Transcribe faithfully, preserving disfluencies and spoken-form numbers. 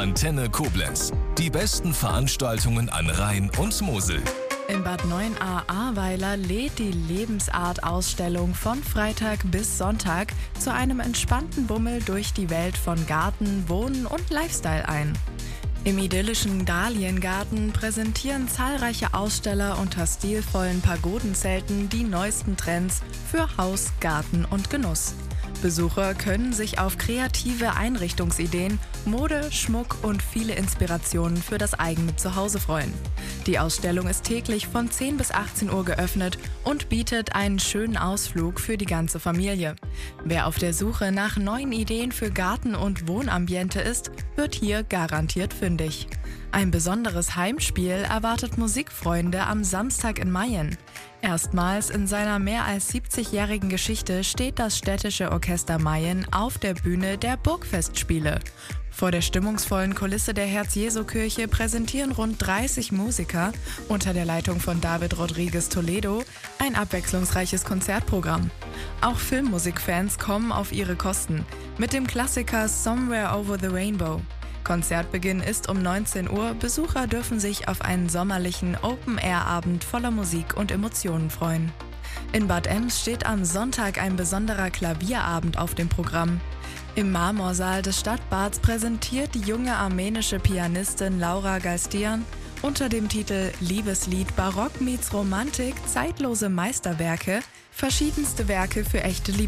Antenne Koblenz. Die besten Veranstaltungen an Rhein und Mosel. In Bad Neuenahr-Ahrweiler lädt die Lebensart-Ausstellung von Freitag bis Sonntag zu einem entspannten Bummel durch die Welt von Garten, Wohnen und Lifestyle ein. Im idyllischen Dahliengarten präsentieren zahlreiche Aussteller unter stilvollen Pagodenzelten die neuesten Trends für Haus, Garten und Genuss. Besucher können sich auf kreative Einrichtungsideen, Mode, Schmuck und viele Inspirationen für das eigene Zuhause freuen. Die Ausstellung ist täglich von zehn bis achtzehn Uhr geöffnet und bietet einen schönen Ausflug für die ganze Familie. Wer auf der Suche nach neuen Ideen für Garten- und Wohnambiente ist, wird hier garantiert fündig. Ein besonderes Heimspiel erwartet Musikfreunde am Samstag in Mayen. Erstmals in seiner mehr als siebzigjährigen Geschichte steht das städtische Orchester Mayen auf der Bühne der Burgfestspiele. Vor der stimmungsvollen Kulisse der Herz-Jesu-Kirche präsentieren rund dreißig Musiker unter der Leitung von David Rodriguez Toledo ein abwechslungsreiches Konzertprogramm. Auch Filmmusikfans kommen auf ihre Kosten mit dem Klassiker Somewhere Over the Rainbow. Konzertbeginn ist um neunzehn Uhr. Besucher dürfen sich auf einen sommerlichen Open-Air-Abend voller Musik und Emotionen freuen. In Bad Ems steht am Sonntag ein besonderer Klavierabend auf dem Programm. Im Marmorsaal des Stadtbads präsentiert die junge armenische Pianistin Laura Galstian unter dem Titel Liebeslied Barock meets Romantik zeitlose Meisterwerke, verschiedenste Werke für echte Liebespaare.